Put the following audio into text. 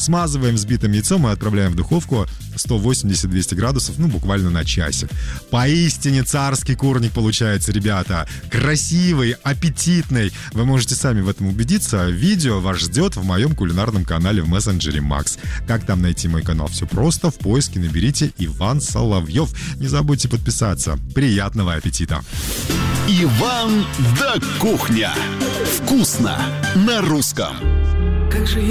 Смазываем взбитым яйцом и отправляем в духовку 180-200 градусов, буквально на часик. Поистине царский курник получается, ребята. Красивый, аппетитный. Вы можете сами в этом убедиться. Видео вас ждет в моем кулинарном канале в мессенджере Макс. Как там найти мой канал? Все просто. В поиске наберите Иван Соловьев. Не забудьте подписаться. Приятного аппетита! Иван да Кухня. Вкусно на русском.